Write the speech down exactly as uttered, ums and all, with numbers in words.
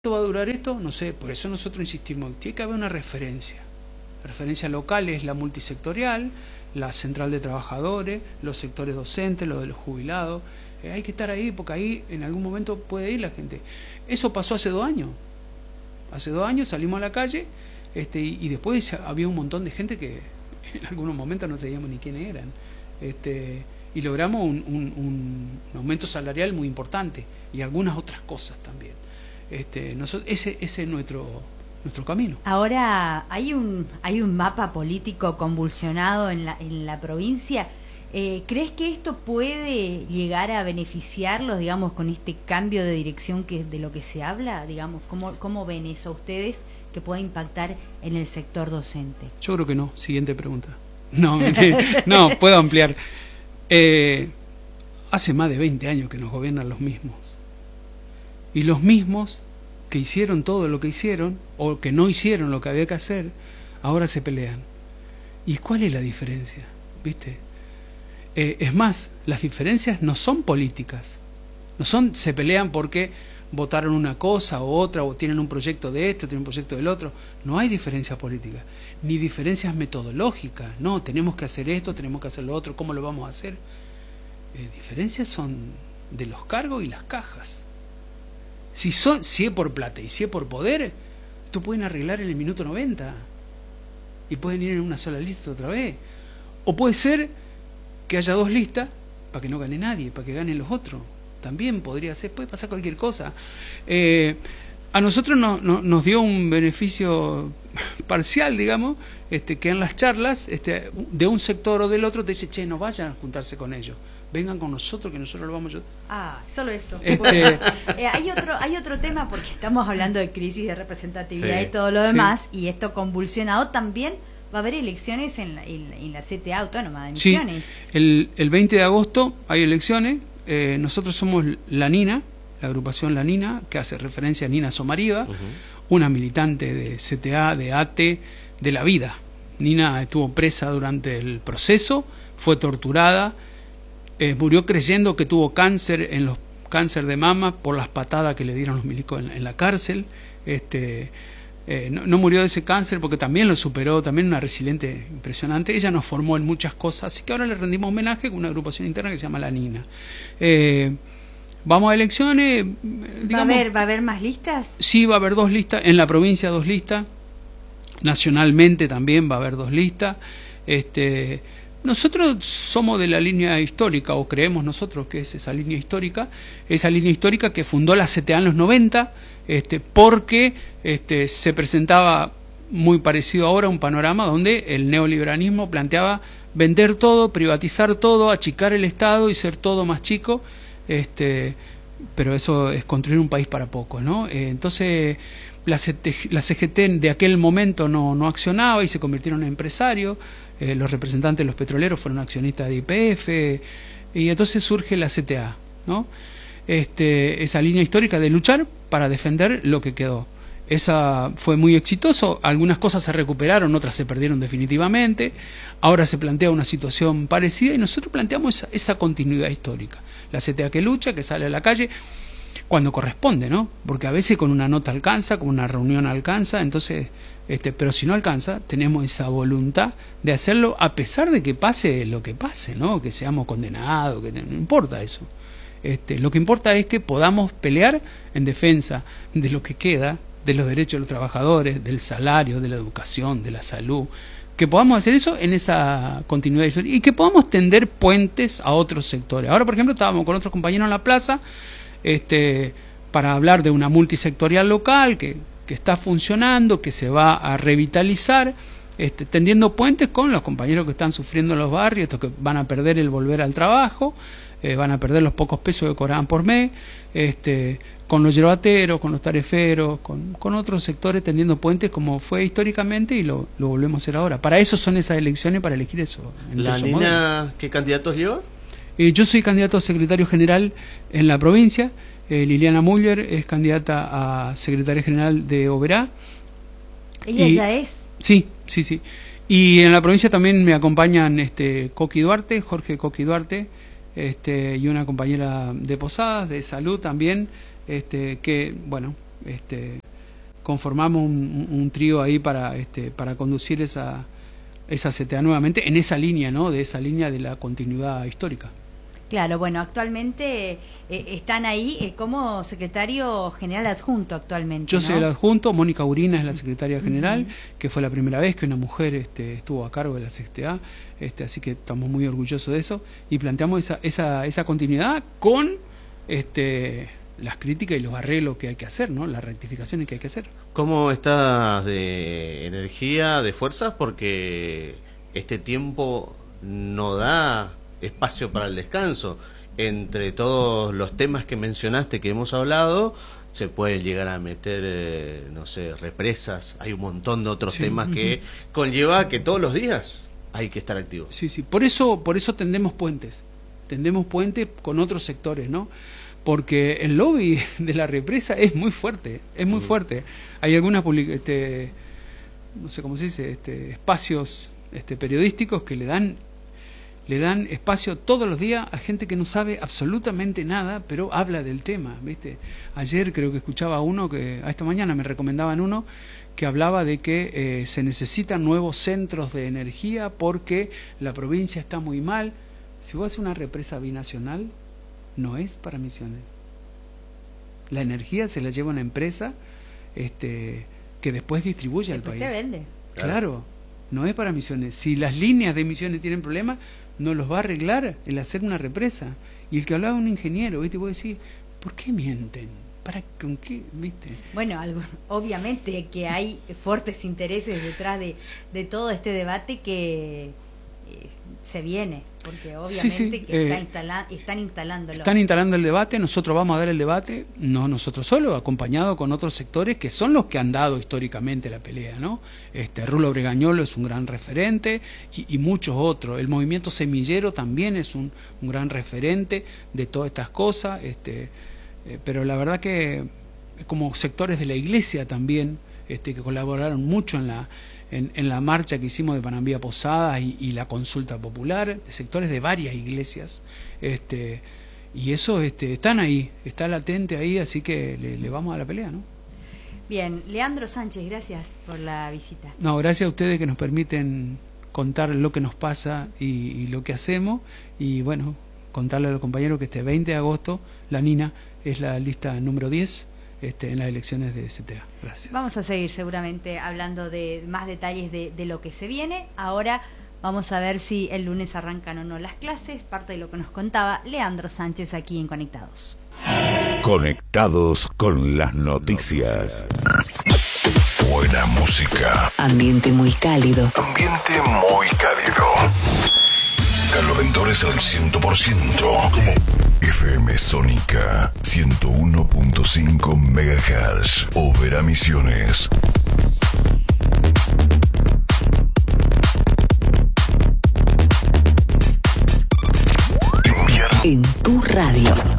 va a durar esto? No sé, por eso nosotros insistimos, tiene que haber una referencia. La referencia local es la multisectorial, la central de trabajadores, los sectores docentes, los de los jubilados. Eh, hay que estar ahí porque ahí en algún momento puede ir la gente. Eso pasó hace dos años. Hace dos años salimos a la calle este, y, y después había un montón de gente que en algunos momentos no sabíamos ni quiénes eran. Este, y logramos un, un, un aumento salarial muy importante y algunas otras cosas también. Este, nosotros, ese, ese es nuestro, nuestro camino. Ahora, hay un, hay un mapa político convulsionado en la, en la provincia. Eh, ¿Crees que esto puede llegar a beneficiarlos, digamos, con este cambio de dirección que de lo que se habla? Digamos, ¿cómo, cómo ven eso ustedes que pueda impactar en el sector docente? Yo creo que no. Siguiente pregunta. No, no, puedo ampliar. Eh, hace más de veinte años que nos gobiernan los mismos. Y los mismos que hicieron todo lo que hicieron, o que no hicieron lo que había que hacer, ahora se pelean. ¿Y cuál es la diferencia? ¿Viste? Eh, es más, las diferencias no son políticas. No son, se pelean porque votaron una cosa o otra, o tienen un proyecto de esto, tienen un proyecto del otro. No hay diferencia política, ni diferencias metodológicas. No, tenemos que hacer esto, tenemos que hacer lo otro, ¿cómo lo vamos a hacer? Eh, diferencias son de los cargos y las cajas. Si, son, si es por plata y si es por poder, tú pueden arreglar en el minuto noventa y pueden ir en una sola lista otra vez. O puede ser que haya dos listas para que no gane nadie, para que ganen los otros. También podría ser, puede pasar cualquier cosa. Eh, a nosotros no, no, nos dio un beneficio parcial, digamos, este, que en las charlas este, de un sector o del otro te dice, che, no vayan a juntarse con ellos. Vengan con nosotros que nosotros lo vamos a ayudar. Ah, solo eso. Este... eh, hay otro hay otro tema porque estamos hablando de crisis de representatividad sí. y todo lo demás, sí. y esto convulsionado también va a haber elecciones en la, en la, en la C T A Autónoma de Misiones. Sí, el, el veinte de agosto hay elecciones. Eh, nosotros somos la Nina, la agrupación La Nina, que hace referencia a Nina Somariva, uh-huh. una militante de C T A, de A T E, de la vida. Nina estuvo presa durante el proceso, fue torturada, Eh, murió creyendo que tuvo cáncer en los cáncer de mama por las patadas que le dieron los milicos en, en la cárcel. Este, eh, no, no murió de ese cáncer porque también lo superó, también una resiliente impresionante. Ella nos formó en muchas cosas, así que ahora le rendimos homenaje con una agrupación interna que se llama La Nina. Eh, vamos a elecciones. Digamos, ¿Va a haber, va a haber más listas? Sí, va a haber dos listas, en la provincia dos listas, nacionalmente también va a haber dos listas. Este Nosotros somos de la línea histórica, o creemos nosotros que es esa línea histórica, esa línea histórica que fundó la C T A en los noventa, este, porque este, se presentaba muy parecido ahora un panorama donde el neoliberalismo planteaba vender todo, privatizar todo, achicar el Estado y ser todo más chico, este, pero eso es construir un país para poco, ¿no? Eh, entonces la, C T, la C G T de aquel momento no, no accionaba y se convirtieron en empresarios. Eh, los representantes de los petroleros fueron accionistas de Y P F, y entonces surge la C T A, ¿no? Este, esa línea histórica de luchar para defender lo que quedó. Esa fue muy exitoso, algunas cosas se recuperaron, otras se perdieron definitivamente, ahora se plantea una situación parecida y nosotros planteamos esa, esa continuidad histórica. La C T A que lucha, que sale a la calle cuando corresponde, ¿no? Porque a veces con una nota alcanza, con una reunión alcanza, entonces... Este, pero si no alcanza, tenemos esa voluntad de hacerlo a pesar de que pase lo que pase, ¿no? Que seamos condenados, que no importa eso. Este, lo que importa es que podamos pelear en defensa de lo que queda, de los derechos de los trabajadores, del salario, de la educación, de la salud, que podamos hacer eso en esa continuidad histórica y que podamos tender puentes a otros sectores. Ahora, por ejemplo, estábamos con otros compañeros en la plaza este, para hablar de una multisectorial local que que está funcionando, que se va a revitalizar, este, tendiendo puentes con los compañeros que están sufriendo en los barrios, estos que van a perder el volver al trabajo, eh, van a perder los pocos pesos que cobraban por mes, este, con los yerbateros, con los tareferos, con, con otros sectores tendiendo puentes como fue históricamente y lo, lo volvemos a hacer ahora. Para eso son esas elecciones, para elegir eso. ¿La Nina qué candidatos lleva? Eh, yo soy candidato a secretario general en la provincia. Eh, Liliana Müller es candidata a secretaria general de Oberá. ¿Ella y, ya es? Sí, sí, sí. Y en la provincia también me acompañan este, Coqui Duarte, Jorge Coqui Duarte, este, y una compañera de Posadas, de Salud también, este, que, bueno, este, conformamos un, un trío ahí para, este, para conducir esa, esa C T A nuevamente en esa línea, ¿no? De esa línea de la continuidad histórica. Claro, bueno, actualmente eh, están ahí eh, como secretario general adjunto actualmente. Yo ¿no? soy el adjunto, Mónica Urina es la secretaria general, uh-huh. que fue la primera vez que una mujer este, estuvo a cargo de la C T A, este, así que estamos muy orgullosos de eso y planteamos esa, esa, esa continuidad con este, las críticas y los arreglos que hay que hacer, ¿no? Las rectificaciones que hay que hacer. ¿Cómo estás de energía, de fuerzas? Porque este tiempo no da espacio para el descanso. Entre todos los temas que mencionaste que hemos hablado, se puede llegar a meter, eh, no sé, represas, hay un montón de otros sí. temas que uh-huh. conlleva que todos los días hay que estar activos. Sí, sí, por eso, por eso tendemos puentes, tendemos puentes con otros sectores, ¿no? Porque el lobby de la represa es muy fuerte, es muy uh-huh. fuerte. Hay algunas public- este, no sé cómo se dice, este, espacios este, periodísticos que le dan le dan espacio todos los días a gente que no sabe absolutamente nada, pero habla del tema, ¿viste? Ayer creo que escuchaba a uno, que a esta mañana me recomendaban uno, que hablaba de que eh, se necesitan nuevos centros de energía porque la provincia está muy mal. Si vos haces una represa binacional, no es para Misiones. La energía se la lleva una empresa este, que después distribuye al país. ¿Qué vende? Claro, no es para Misiones. Si las líneas de Misiones tienen problemas, no los va a arreglar el hacer una represa. Y el que hablaba un ingeniero, ¿viste? Vos decís, ¿por qué mienten? ¿Para con qué? ¿Viste? Bueno, algo, obviamente que hay fuertes intereses detrás de, de todo este debate que eh, se viene, porque obviamente sí, sí, que eh, está instala, están instalándolo. Están instalando el debate, nosotros vamos a dar el debate, no nosotros solos, acompañado con otros sectores que son los que han dado históricamente la pelea, ¿no? Este Rulo Bregañolo es un gran referente y, y muchos otros. El movimiento semillero también es un, un gran referente de todas estas cosas, este, eh, pero la verdad que como sectores de la iglesia también, este, que colaboraron mucho en la En, en la marcha que hicimos de Panambía Posadas y, y la consulta popular, de sectores de varias iglesias, este, y eso este, están ahí, está latente ahí, así que le, le vamos a la pelea, ¿no? Bien, Leandro Sánchez, gracias por la visita. No, gracias a ustedes que nos permiten contar lo que nos pasa y, y lo que hacemos, y bueno, contarle a los compañeros que este veinte de agosto, la Nina es la lista número diez, Este, en las elecciones de C T A. Gracias. Vamos a seguir seguramente hablando de más detalles de, de lo que se viene. Ahora vamos a ver si el lunes arrancan o no las clases, parte de lo que nos contaba Leandro Sánchez aquí en Conectados. Conectados con las noticias. Buena música. Ambiente muy cálido. Ambiente muy cálido. Calorentores al cien por ciento. F M Sónica ciento uno punto cinco megahertz. Overa Misiones. En tu radio.